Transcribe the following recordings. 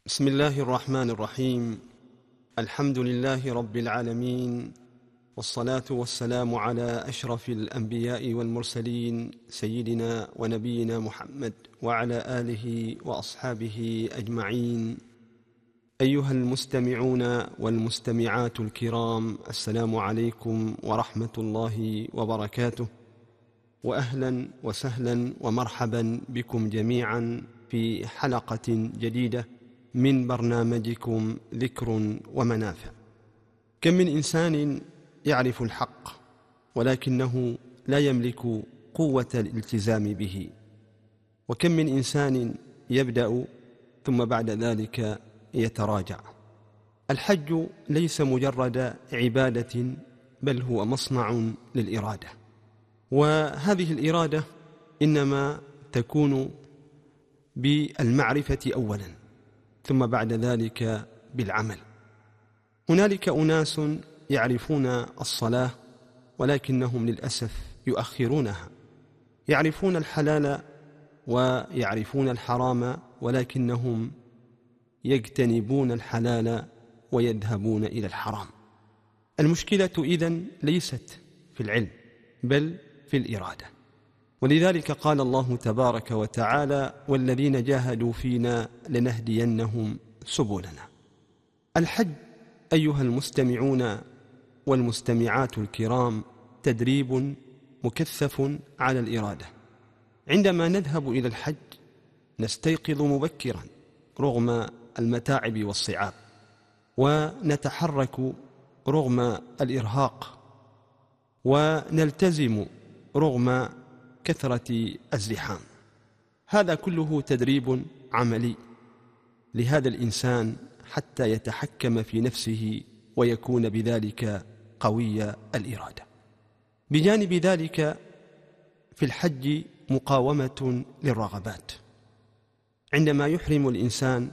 بسم الله الرحمن الرحيم. الحمد لله رب العالمين، والصلاة والسلام على أشرف الأنبياء والمرسلين سيدنا ونبينا محمد وعلى آله وأصحابه أجمعين. أيها المستمعون والمستمعات الكرام، السلام عليكم ورحمة الله وبركاته، وأهلا وسهلا ومرحبا بكم جميعا في حلقة جديدة من برنامجكم ذكر ومنافع. كم من إنسان يعرف الحق ولكنه لا يملك قوة الالتزام به، وكم من إنسان يبدأ ثم بعد ذلك يتراجع. الحج ليس مجرد عبادة، بل هو مصنع للإرادة، وهذه الإرادة إنما تكون بالمعرفة أولا ثم بعد ذلك بالعمل. هنالك أناس يعرفون الصلاة ولكنهم للأسف يؤخرونها، يعرفون الحلال ويعرفون الحرام ولكنهم يجتنبون الحلال ويذهبون إلى الحرام. المشكلة إذن ليست في العلم بل في الإرادة، ولذلك قال الله تبارك وتعالى: والذين جاهدوا فينا لنهدينهم سبلنا. الحج أيها المستمعون والمستمعات الكرام تدريب مكثف على الإرادة. عندما نذهب إلى الحج نستيقظ مبكرا رغم المتاعب والصعاب، ونتحرك رغم الإرهاق، ونلتزم رغم كثرة الزحام. هذا كله تدريب عملي لهذا الإنسان حتى يتحكم في نفسه ويكون بذلك قوي الإرادة. بجانب ذلك في الحج مقاومة للرغبات. عندما يحرم الإنسان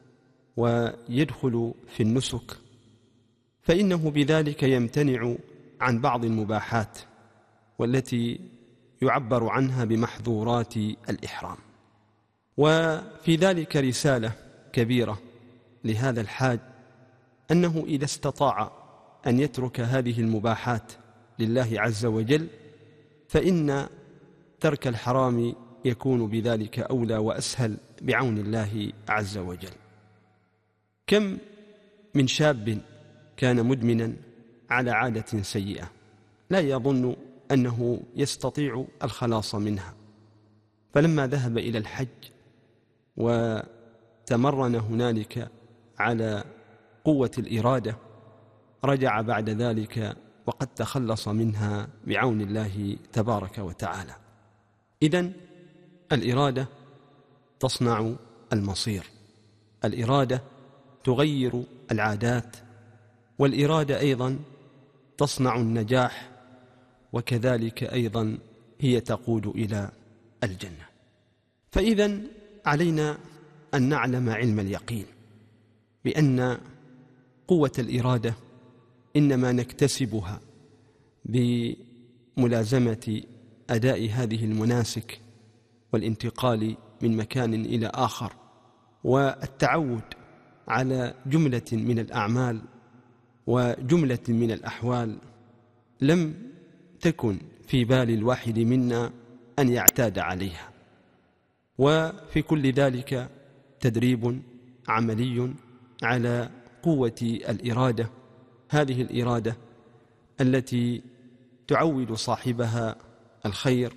ويدخل في النسك فإنه بذلك يمتنع عن بعض المباحات والتي يعبر عنها بمحظورات الإحرام. وفي ذلك رسالة كبيرة لهذا الحاج، أنه إذا استطاع أن يترك هذه المباحات لله عز وجل فإن ترك الحرام يكون بذلك أولى وأسهل بعون الله عز وجل. كم من شاب كان مدمنا على عادة سيئة لا يظن أنه يستطيع الخلاص منها، فلما ذهب إلى الحج وتمرن هنالك على قوة الإرادة رجع بعد ذلك وقد تخلص منها بعون الله تبارك وتعالى. إذن الإرادة تصنع المصير، الإرادة تغير العادات، والإرادة أيضا تصنع النجاح، وكذلك أيضا هي تقود إلى الجنة. فإذن علينا أن نعلم علم اليقين بأن قوة الإرادة إنما نكتسبها بملازمة أداء هذه المناسك والانتقال من مكان إلى آخر، والتعود على جملة من الأعمال وجملة من الأحوال لم تكن في بال الواحد منا أن يعتاد عليها. وفي كل ذلك تدريب عملي على قوة الإرادة، هذه الإرادة التي تعود صاحبها الخير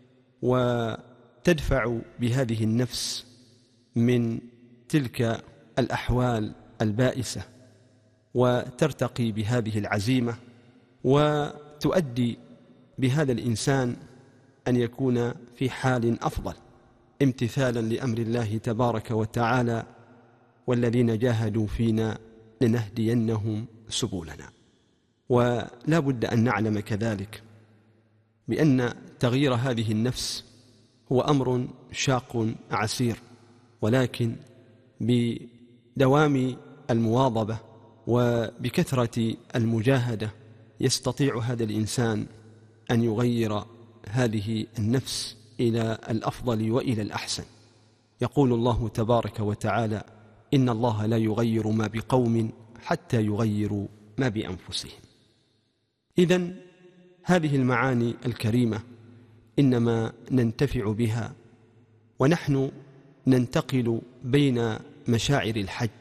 وتدفع بهذه النفس من تلك الأحوال البائسة، وترتقي بهذه العزيمة، وتؤدي بهذا الإنسان أن يكون في حال أفضل امتثالا لأمر الله تبارك وتعالى: والذين جاهدوا فينا لنهدينهم سبلنا. ولا بد أن نعلم كذلك بأن تغيير هذه النفس هو أمر شاق عسير، ولكن بدوام المواظبة وبكثرة المجاهدة يستطيع هذا الإنسان أن يغير هذه النفس إلى الأفضل وإلى الأحسن. يقول الله تبارك وتعالى: إن الله لا يغير ما بقوم حتى يغيروا ما بأنفسهم. إذن هذه المعاني الكريمة إنما ننتفع بها ونحن ننتقل بين مشاعر الحج،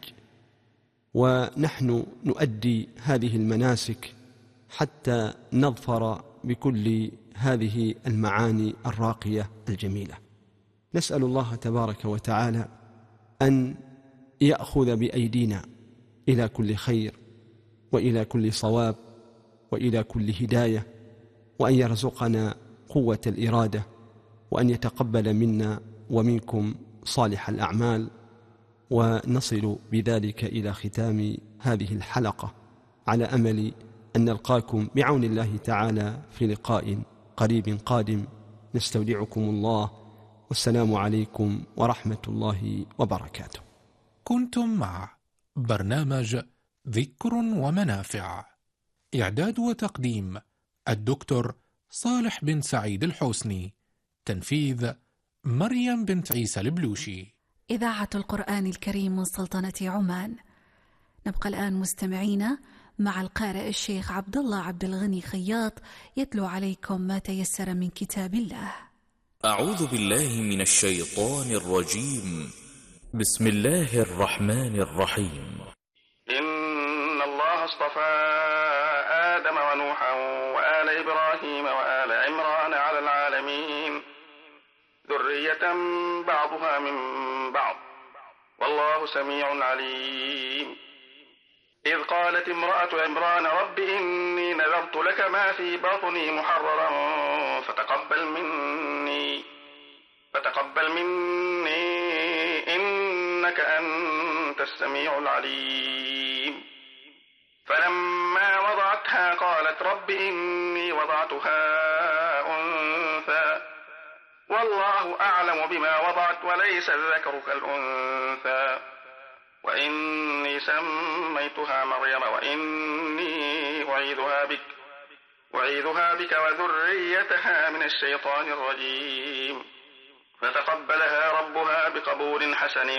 ونحن نؤدي هذه المناسك حتى نظفر بكل هذه المعاني الراقية الجميلة. نسأل الله تبارك وتعالى أن يأخذ بأيدينا إلى كل خير وإلى كل صواب وإلى كل هداية، وأن يرزقنا قوة الإرادة، وأن يتقبل منا ومنكم صالح الأعمال، ونصل بذلك إلى ختام هذه الحلقة، على أمل أن نلقاكم بعون الله تعالى في لقاء قريب قادم. نستودعكم الله، والسلام عليكم ورحمة الله وبركاته. كنتم مع برنامج ذكر ومنافع، إعداد وتقديم الدكتور صالح بن سعيد الحسني، تنفيذ مريم بنت عيسى البلوشي. إذاعة القرآن الكريم من سلطنة عمان. نبقى الآن مستمعين مع القارئ الشيخ عبد الله عبد الغني خياط يتلو عليكم ما تيسر من كتاب الله. أعوذ بالله من الشيطان الرجيم. بسم الله الرحمن الرحيم. إن الله اصطفى آدم ونوحا وآل إبراهيم وآل عمران على العالمين، ذرية بعضها من بعض، والله سميع عليم. إذ قالت امرأة عمران رب إني نذرت لك ما في بطني محررا فتقبل مني إنك أنت السميع العليم. فلما وضعتها قالت رب إني وضعتها أنثى والله أعلم بما وضعت وليس الذكر كالأنثى، وإني سميتها مريم وإني أعيذها بك وذريتها من الشيطان الرجيم. فتقبلها ربها بقبول حسن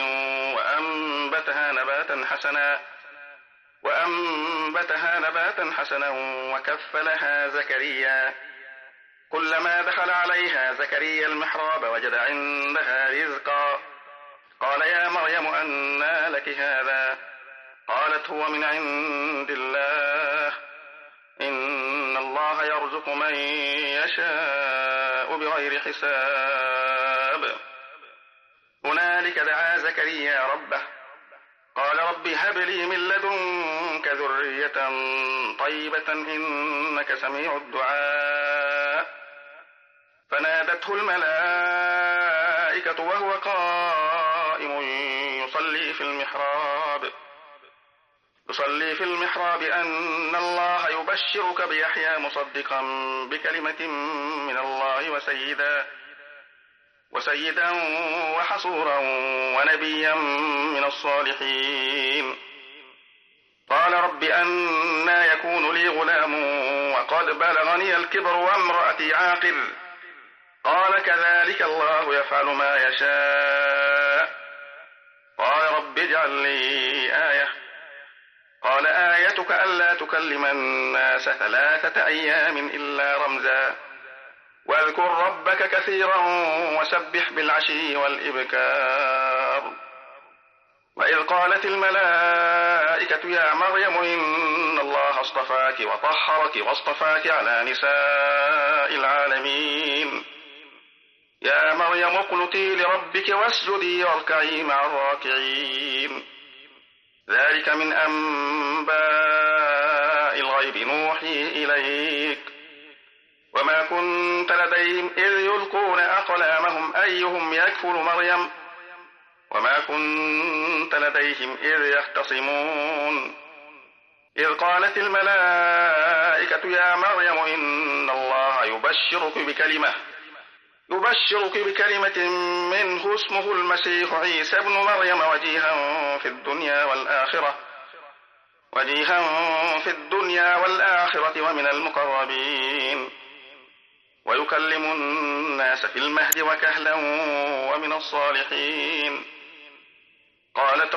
وأنبتها نباتا حسنا وكفلها زكريا. كلما دخل عليها زكريا المحراب وجد عندها رزقا، قال يا مريم أنى لك هذا؟ قالت هو من عند الله، إن الله يرزق من يشاء بغير حساب. هنالك دعا زكريا ربه قال رب هب لي من لدنك ذرية طيبة إنك سميع الدعاء. فنادته الملائكة وهو قائم يصلي في المحراب أن الله يبشرك بيحيى مصدقا بكلمة من الله وسيدا وحصورا ونبيا من الصالحين. قال رب أنى يكون لي غلام وقد بلغني الكبر وامرأتي عاقر؟ قال كذلك الله يفعل ما يشاء. قال رب اجعل لي آية. قال آيتك ألا تكلم الناس 3 أيام إلا رمزا، واذكر ربك كثيرا وسبح بالعشي والإبكار. وإذ قالت الملائكة يا مريم إن الله اصطفاك وطهرك واصطفاك على نساء العالمين. يا مريم اقنتي لربك واسجدي واركعي مع الراكعين. ذلك من أنباء الغيب نوحي إليك، وما كنت لديهم إذ يلقون أقلامهم أيهم يكفل مريم، وما كنت لديهم إذ يختصمون. إذ قالت الملائكة يا مريم إن الله يبشرك بكلمة منه اسمه المسيح عيسى ابن مريم وجيها في الدنيا والآخرة ومن المقربين، ويكلم الناس في المهد وكهلا ومن الصالحين. قالت